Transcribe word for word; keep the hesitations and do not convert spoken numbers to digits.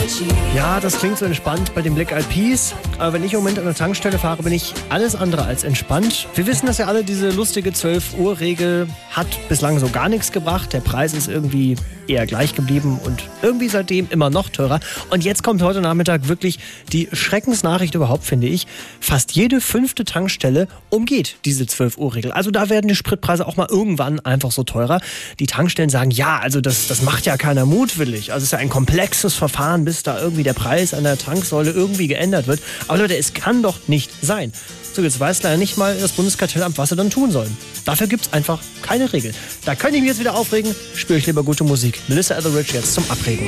Ja, das klingt so entspannt bei den Black Eyed Peas. Aber wenn ich im Moment an der Tankstelle fahre, bin ich alles andere als entspannt. Wir wissen das ja alle, diese lustige zwölf Uhr Regel hat bislang so gar nichts gebracht. Der Preis ist irgendwie eher gleich geblieben und irgendwie seitdem immer noch teurer. Und jetzt kommt heute Nachmittag wirklich die Schreckensnachricht überhaupt, finde ich. Fast jede fünfte Tankstelle umgeht diese zwölf Uhr Regel. Also da werden die Spritpreise auch mal irgendwann einfach so teurer. Die Tankstellen sagen, ja, also das, das macht ja keiner mutwillig. Also es ist ja ein komplexes Verfahren, bis da irgendwie der Preis an der Tanksäule irgendwie geändert wird. Aber Leute, es kann doch nicht sein. So, jetzt weiß leider nicht mal das Bundeskartellamt, was sie dann tun sollen. Dafür gibt es einfach keine Regel. Da könnte ich mich jetzt wieder aufregen, spüre ich lieber gute Musik. Melissa Etheridge jetzt zum Abregen.